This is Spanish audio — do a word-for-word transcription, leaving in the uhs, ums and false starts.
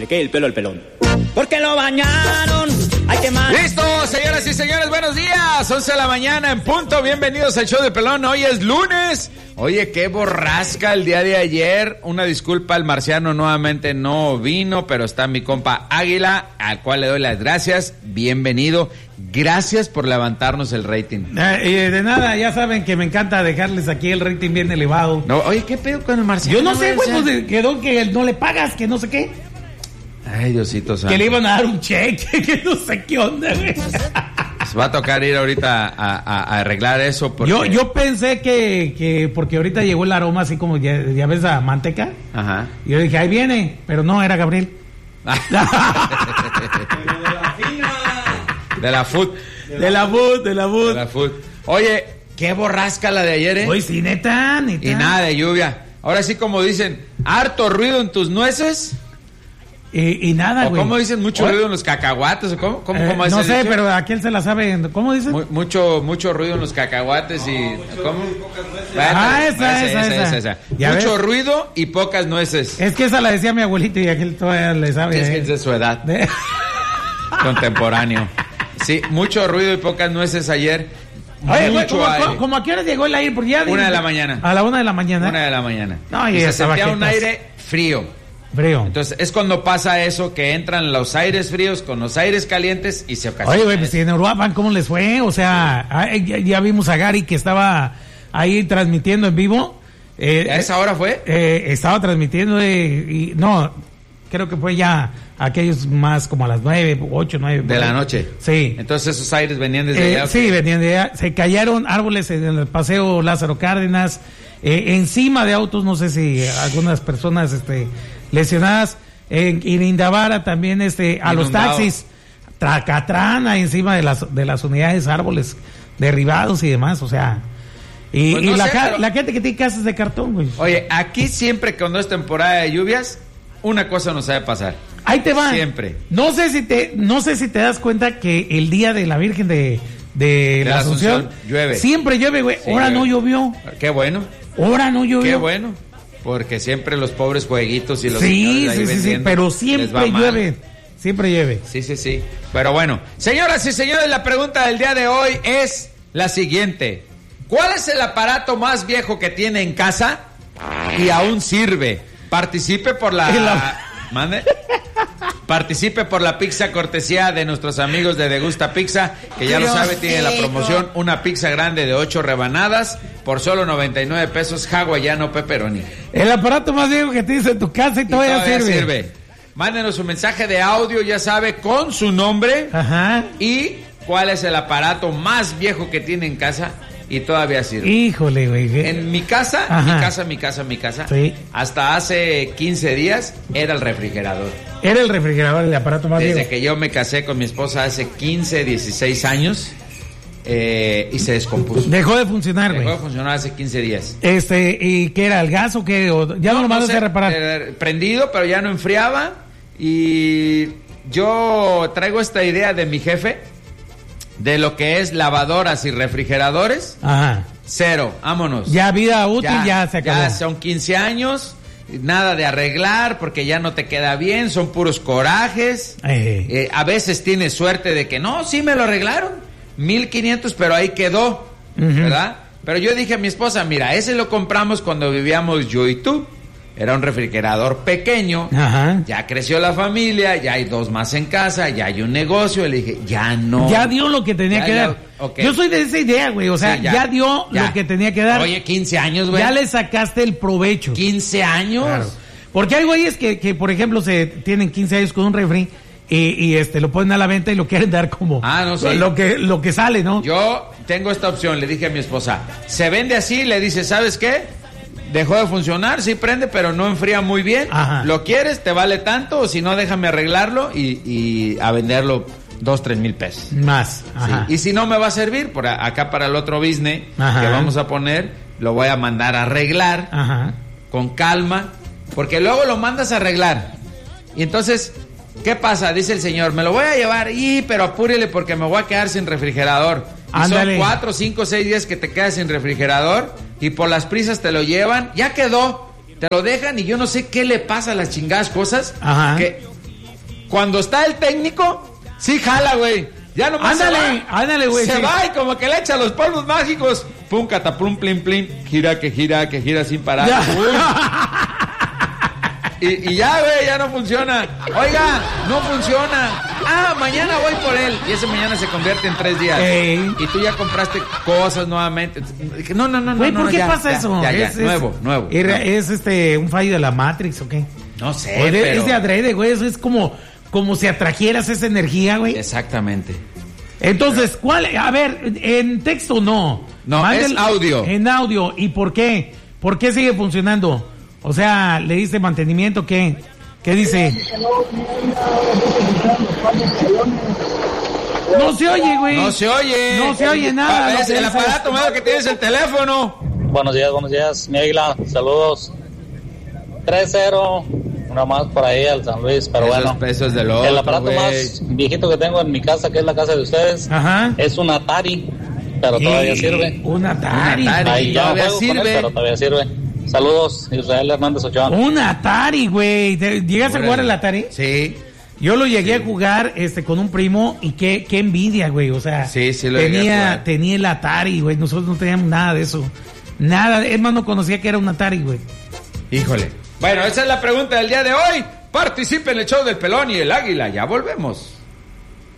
le cae el pelo al pelón. Porque lo bañaron, hay que más. ¡Listo, señoras y señores! ¡Buenos días! once de la mañana en punto. Bienvenidos al show de Pelón. Hoy es lunes. Oye, qué borrasca el día de ayer. Una disculpa, el marciano nuevamente no vino, pero está mi compa Águila, al cual le doy las gracias. Bienvenido. Gracias por levantarnos el rating. Eh, eh, de nada, ya saben que me encanta dejarles aquí el rating bien elevado. No, oye, ¿qué pedo con el marciano? Yo no sé, güey, pues quedó que no le pagas, que no sé qué. Ay, Diosito santo. Que le iban a dar un cheque, que no sé qué onda, güey. Se va a tocar ir ahorita a, a, a arreglar eso. Porque... Yo, yo pensé que, que, porque ahorita llegó el aroma así como, ya, ya ves, a manteca. Ajá. Y yo dije, ahí viene, pero no, era Gabriel. De la food. De la food, de la food. De la food. Oye, qué borrasca la de ayer, ¿eh? Oye, sí, neta, neta. Y nada de lluvia. Ahora sí, como dicen, harto ruido en tus nueces. Y, y nada, güey. O como dicen, mucho ruido en los cacahuates. ¿O cómo, cómo, eh, cómo no sé, dicho? pero a quién se la sabe. ¿Cómo dicen? Mu- mucho, mucho ruido en los cacahuates y... ¿Cómo? Ah, esa, esa, esa. esa, esa. Ya Mucho ves. ruido y pocas nueces. Es que esa la decía mi abuelito y aquel todavía le sabe. Es que eh. es de su edad. De- Contemporáneo. Sí, mucho ruido y pocas nueces ayer. Oye, güey, Mucho ¿cómo, aire. cómo- cómo a qué hora llegó el aire? Porque ya Una de la mañana. A la una de la mañana. Una de la mañana. No, y y se estaba sentía un jetas. aire frío. Frío. Entonces, es cuando pasa eso, que entran los aires fríos con los aires calientes y se ocasiona. Oye, güey, pues eso. si en Uruapan, ¿cómo les fue? O sea, ah, ya, ya vimos a Gary que estaba ahí transmitiendo en vivo. Eh, ¿A esa hora fue? eh, estaba transmitiendo eh, y no, creo que fue ya aquellos más como a las nueve, ocho, nueve. De la noche. Sí. Entonces, esos aires venían desde Eh, allá. sí, venían de allá. Se cayeron árboles en el paseo Lázaro Cárdenas, eh, encima de autos, no sé si algunas personas este, lesionadas. En Irindavara también este, a los Inundado. taxis, tracatrana encima de las, de las unidades, árboles derribados y demás, o sea. Y, Pues y no la, sé, ca- pero- la gente que tiene casas de cartón, güey. Oye, aquí siempre cuando es temporada de lluvias, una cosa nos sabe pasar. Ahí te va. Siempre. No sé si te, no sé si te das cuenta que el día de la Virgen de, de, De la la Asunción, Asunción, llueve. Siempre llueve, güey. Sí, Ahora llueve. no llovió. Qué bueno, Ahora no llovió. qué bueno. Porque siempre los pobres jueguitos y los Sí, señores ahí sí, sí, sí, vendiendo, pero les va siempre mal. llueve. Siempre llueve. Sí, sí, sí. Pero bueno, señoras y señores, la pregunta del día de hoy es la siguiente. ¿Cuál es el aparato más viejo que tiene en casa y aún sirve? Participe por la... El ap- ¿Mande? Participe por la pizza cortesía de nuestros amigos de Degusta Pizza, que ya lo sabe, tiene la promoción, una pizza grande de ocho rebanadas por solo noventa y nueve pesos, hawaiano pepperoni. El aparato más viejo que tienes en tu casa y Y todavía, todavía sirve. sirve. Mándenos un mensaje de audio, ya sabe, con su nombre Ajá. y cuál es el aparato más viejo que tiene en casa y todavía sirve. Híjole, güey. En mi casa, Ajá. mi casa, mi casa, mi casa, Sí. hasta hace quince días era el refrigerador. Era el refrigerador, el aparato más Desde viejo. que yo me casé con mi esposa hace quince, dieciséis años eh, y se descompuso. Dejó de funcionar, Dejó de güey. funcionar hace quince días. Este, ¿y qué era? ¿El gas o qué? ¿O ya no, lo mandaste sé, a reparar? eh, prendido, pero ya no enfriaba. Y yo traigo esta idea de mi jefe de lo que es lavadoras y refrigeradores. Ajá. Cero, vámonos. Ya vida útil, ya, se acabó. Ya son quince años, nada de arreglar porque ya no te queda bien, son puros corajes. Eh. Eh, a veces tienes suerte de que no, sí me lo arreglaron, mil quinientos, pero ahí quedó, Ujú. ¿verdad? Pero yo dije a mi esposa, mira, ese lo compramos cuando vivíamos yo y tú. Era un refrigerador pequeño, Ajá. ya creció la familia, ya hay dos más en casa, ya hay un negocio. Le dije, ya no. Ya dio lo que tenía Ya, que ya, dar. ok. Yo soy de esa idea, güey. O sea, Sí, ya, ya, dio ya. lo que tenía que dar. Oye, quince años, güey. Ya le sacaste el provecho. quince años. Claro. Porque hay güeyes que, que, por ejemplo, se tienen quince años con un refri y, y este lo ponen a la venta y lo quieren dar como Ah, no, sí. lo que lo que sale, ¿no? Yo tengo esta opción, le dije a mi esposa, se vende así, le dice, ¿sabes qué? Dejó de funcionar, sí prende, pero no enfría muy bien. Ajá. ¿Lo quieres? ¿Te vale tanto? O si no, déjame arreglarlo y, y a venderlo dos, tres mil pesos. Más. Ajá. Sí. Y si no me va a servir, por a- acá para el otro business Ajá. que vamos a poner, lo voy a mandar a arreglar Ajá. con calma, porque luego lo mandas a arreglar. Y entonces, ¿qué pasa? Dice el señor, me lo voy a llevar, y pero apúrele porque me voy a quedar sin refrigerador. Y Ándale. son cuatro, cinco, seis días que te quedas sin refrigerador y por las prisas te lo llevan, ya quedó, te lo dejan y yo no sé qué le pasa a las chingadas cosas Ajá. que cuando está el técnico, sí jala, güey. Ya nomás ándale, se va. ándale, güey. Se sí. va y como que le echa los polvos mágicos. Pum, catapum, plim, plim. Gira, que gira, que gira sin parar. Y, y ya, güey, ya no funciona. Oiga, no funciona. Ah, mañana voy por él. Y ese mañana se convierte en tres días. Ey. Y tú ya compraste cosas nuevamente. No, no, no, Güey, no. ¿por no, qué ya, pasa ya, eso? Ya, ya, es, nuevo, es, nuevo. ¿Es, nuevo. es este un fallo de la Matrix o qué? No sé, O de, pero... Es de adrede, güey. Eso es como, como si atrajeras esa energía, güey. Exactamente. Entonces, ¿cuál? A ver, en texto no. No, Mándel- es audio. En audio. ¿Y por qué? ¿Por qué sigue funcionando? O sea, ¿le dice mantenimiento qué? ¿Qué dice? No se oye, güey. No se oye. No se oye nada. Ah, lo es que el dice. aparato nuevo que tienes el teléfono. Buenos días, buenos días, mi águila, saludos. tres cero, una más por ahí al San Luis, pero Esos bueno. pesos del otro, el aparato güey. más viejito que tengo en mi casa, que es la casa de ustedes, Ajá. es un Atari, pero Y- todavía sirve. Un Atari. Un Atari. Ahí ya no todavía juego con él, sirve. pero todavía sirve. Saludos, Israel Hernández Ochoa. Un Atari, güey. ¿Te- ¿Llegas a jugar el Atari? Sí. Yo lo llegué a jugar este con un primo y qué, qué envidia, güey. O sea, Sí, sí lo llegué a tenía, jugar. tenía el Atari, güey. Nosotros no teníamos nada de eso. Nada, es más, no conocía que era un Atari, güey. Híjole. Bueno, esa es la pregunta del día de hoy. Participe en el show del Pelón y el Águila. Ya volvemos.